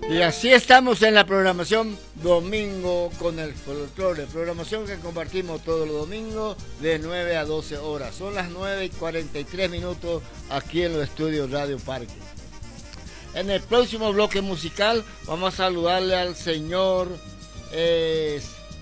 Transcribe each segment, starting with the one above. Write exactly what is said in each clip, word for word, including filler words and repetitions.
Y así estamos en la programación Domingo con el Folclore, programación que compartimos todos los domingos de nueve a doce horas. Son las nueve y cuarenta y tres minutos aquí en los estudios Radio Parque. En el próximo bloque musical vamos a saludarle al señor eh,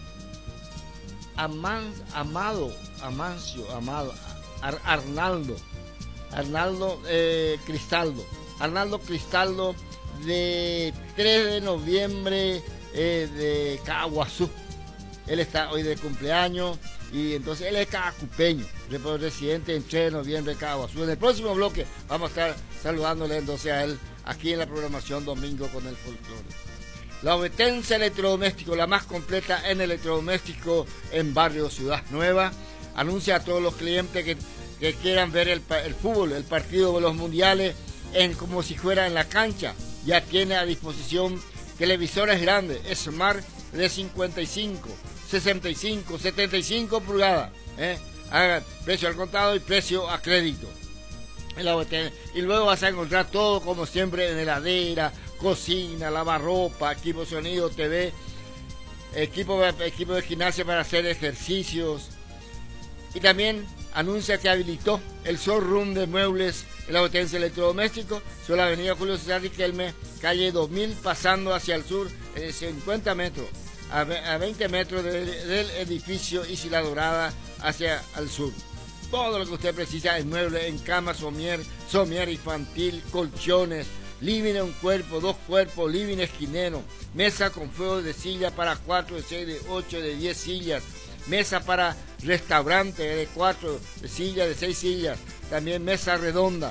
Aman, Amado, Amancio, Amado, Ar, Arnaldo, Arnaldo eh, Cristaldo, Arnaldo Cristaldo, de tres de noviembre eh, de Caguazú. Él está hoy de cumpleaños y entonces él es cacupeño, residente en tres de noviembre de Caguazú. En el próximo bloque vamos a estar saludándole entonces a él aquí en la programación Domingo con el Folclore. La Ovetense Electrodoméstico, la más completa en electrodoméstico en Barrio Ciudad Nueva, anuncia a todos los clientes que, que quieran ver el, el fútbol, el partido de los mundiales en como si fuera en la cancha. Ya tiene a disposición televisores grandes, Smart de cincuenta y cinco, sesenta y cinco, setenta y cinco pulgadas. ¿eh? Hagan precio al contado y precio a crédito. Y luego vas a encontrar todo como siempre en heladera, cocina, lavarropa, equipo de sonido, T V, equipo, equipo de gimnasia para hacer ejercicios. Y también anuncia que habilitó el showroom de muebles en la Ovetense Electrodoméstico sobre la avenida Julio César Riquelme, calle dos mil, pasando hacia el sur en cincuenta metros, a veinte metros de, del edificio Isla Dorada hacia el sur. Todo lo que usted precisa en muebles, en cama, somier, somier infantil, colchones, living en un cuerpo, dos cuerpos, living esquinero, mesa con fuego de silla para cuatro, de seis, de ocho, de diez sillas, mesa para restaurante de cuatro de sillas, de seis sillas, también mesa redonda,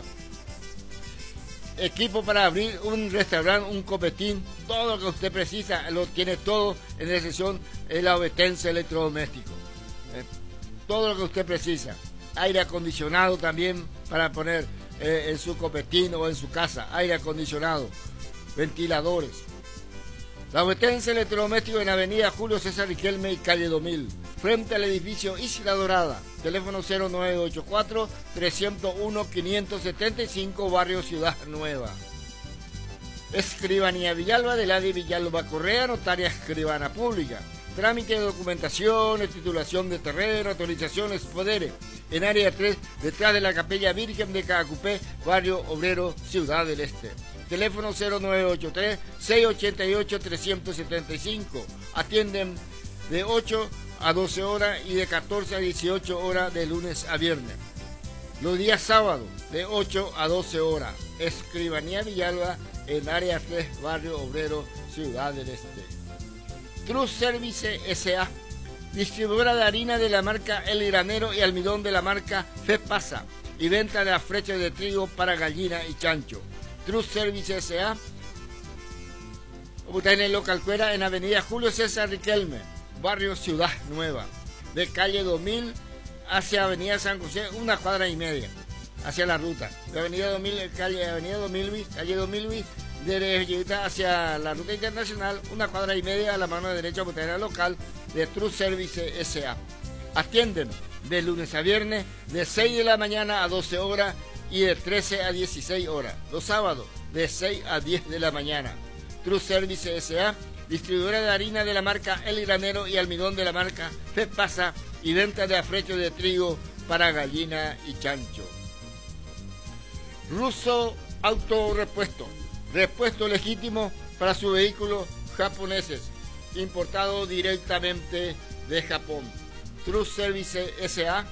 equipo para abrir un restaurante, un copetín, todo lo que usted precisa lo tiene todo en la sección de la Ovetense Electrodoméstico. Eh, todo lo que usted precisa, aire acondicionado también para poner eh, en su copetín o en su casa, aire acondicionado, ventiladores. La Ovetense Electrodoméstico en avenida Julio César Riquelme y calle dos mil, frente al edificio Isla Dorada, teléfono cero nueve ocho cuatro, tres cero uno, cinco siete cinco, Barrio Ciudad Nueva. Escribanía Villalba de la de Villalba Correa, notaria escribana pública. Trámite de documentación, titulación de terreno, autorizaciones, poderes. En área tres, detrás de la Capilla Virgen de Cacupé, Barrio Obrero, Ciudad del Este. Teléfono cero nueve ocho tres, seis ocho ocho, tres siete cinco. Atienden de ocho a doce horas y de catorce a dieciocho horas de lunes a viernes. Los días sábados de ocho a doce horas. Escribanía Villalba en área tres, Barrio Obrero, Ciudad del Este. True Service S A, distribuidora de harina de la marca El Granero y almidón de la marca Fepasa y venta de afreches de trigo para gallina y chancho. True Service S A está en el local Cuera en avenida Julio César Riquelme, Barrio Ciudad Nueva, de calle dos mil hacia avenida San José, una cuadra y media hacia la ruta, de avenida dos mil, calle avenida dos mil, calle dos mil de hacia la ruta internacional, una cuadra y media a la mano derecha, botella local de True Service S A. Atienden de lunes a viernes de seis de la mañana a doce horas y de trece a dieciséis horas. Los sábados de seis a diez de la mañana. True Service S A, distribuidora de harina de la marca El Granero y almidón de la marca Fepasa y venta de afrechos de trigo para gallina y chancho. Russo Autorepuesto, repuesto legítimo para sus vehículos japoneses, importado directamente de Japón. True Service S A,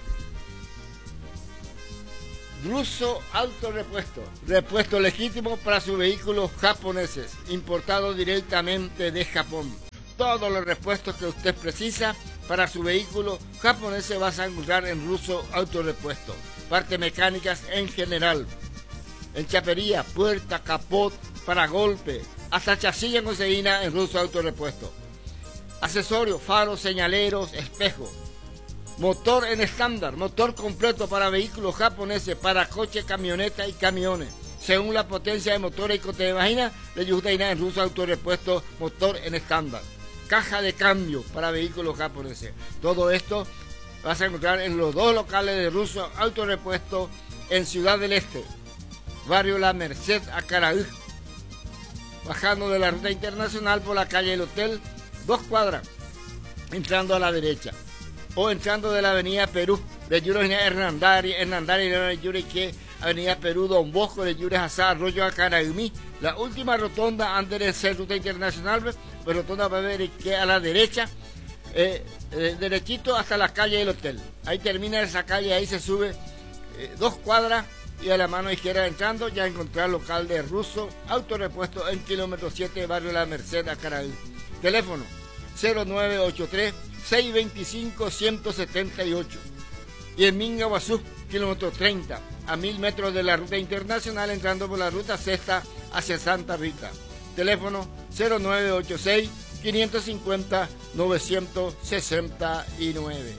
Russo Autorepuesto, repuesto legítimo para sus vehículos japoneses, importado directamente de Japón. Todos los repuestos que usted precisa para su vehículo japonés se vas a encontrar en Russo Autorepuesto. Partes mecánicas en general, enchapería, puerta, capot, para golpe, hasta chasis en conseguina en Russo Autorepuesto. Accesorios, faros, señaleros, espejos. Motor en estándar, motor completo para vehículos japoneses, para coche, camioneta y camiones. Según la potencia de motor y que te imaginas, le gusta ir en Russo Autorepuesto, motor en estándar. Caja de cambio para vehículos japoneses. Todo esto vas a encontrar en los dos locales de Russo Autorepuesto en Ciudad del Este, Barrio La Merced, Acaraú. bajando de la ruta internacional por la calle del Hotel, dos cuadras, entrando a la derecha, o entrando de la avenida Perú, de Yuri Hernandari, Hernandari de Yuri que avenida Perú, Don Bosco de Yuri Hazá, Arroyo Acaraimí, la última rotonda antes de ser ruta internacional, pues rotonda va a ver que a la derecha, eh, eh, derechito hasta la calle del Hotel. Ahí termina esa calle, ahí se sube eh, dos cuadras y a la mano izquierda entrando ya encontrar local de Russo, autorepuesto en kilómetro siete, barrio La Merced, Acaraí. Teléfono cero nueve ocho tres, seis dos cinco, uno siete ocho. Y en Minga, Guazú, kilómetro treinta, a mil metros de la ruta internacional, entrando por la ruta sexta hacia Santa Rita. Teléfono cero nueve ocho seis, cinco cinco cero, nueve seis nueve.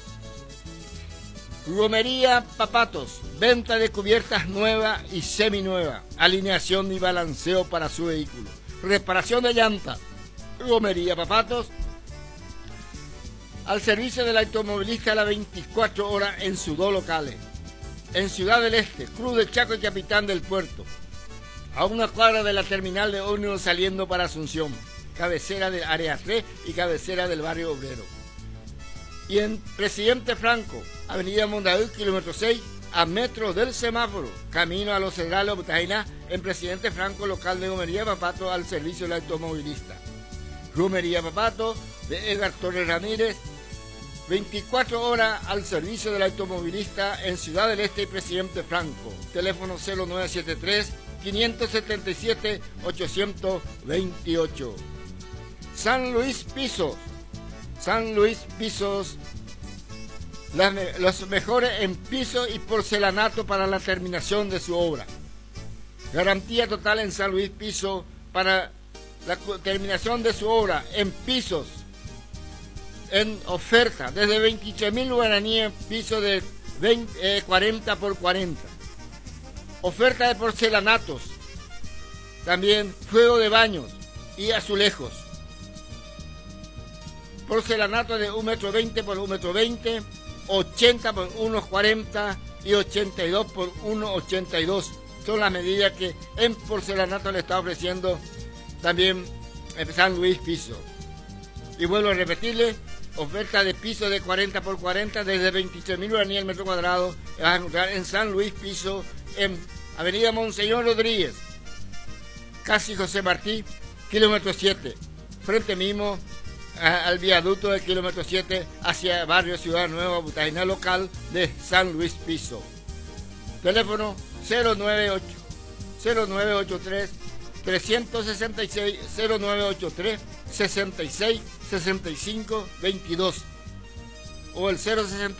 Romería Papatos, venta de cubiertas nueva y seminueva, alineación y balanceo para su vehículo, reparación de llanta. Romería Papatos, al servicio del automovilista a las veinticuatro horas en sus dos locales, en Ciudad del Este, Cruz del Chaco y Capitán del Puerto, a una cuadra de la terminal de ómnibus saliendo para Asunción, cabecera del área tres y cabecera del barrio obrero. Y en Presidente Franco, avenida Mondaú, kilómetro seis, a metros del semáforo, camino a Los Cedrales, Butaina, en Presidente Franco, local de Romería Papato, al servicio del automovilista. Romería Papato, de Edgar Torres Ramírez, veinticuatro horas al servicio del automovilista en Ciudad del Este y Presidente Franco. Teléfono cero nueve siete tres, cinco siete siete, ocho dos ocho. San Luis Pisos. San Luis Pisos, las, los mejores en piso y porcelanato para la terminación de su obra. Garantía total en San Luis Piso para la terminación de su obra en pisos, en oferta, desde veintiocho mil guaraníes, piso de veinte, eh, cuarenta por cuarenta. Oferta de porcelanatos, también fuego de baños y azulejos. Porcelanato de un metro veinte por un metro veinte, ochenta por uno cuarenta y ochenta y dos por uno ochenta y dos. Son las medidas que en porcelanato le está ofreciendo también San Luis Piso. Y vuelvo a repetirle, oferta de piso de cuarenta por cuarenta desde veintiocho mil guaraníes el metro cuadrado. Vas a encontrar en San Luis Piso, en avenida Monseñor Rodríguez, casi José Martí, kilómetro siete, frente mismo al viaducto del kilómetro siete hacia barrio Ciudad Nueva, Butaina, local de San Luis Piso. Teléfono cero nueve ocho tres, tres seis seis, cero nueve ocho tres, sesenta y seis, sesenta y cinco, veintidós o el cero sesenta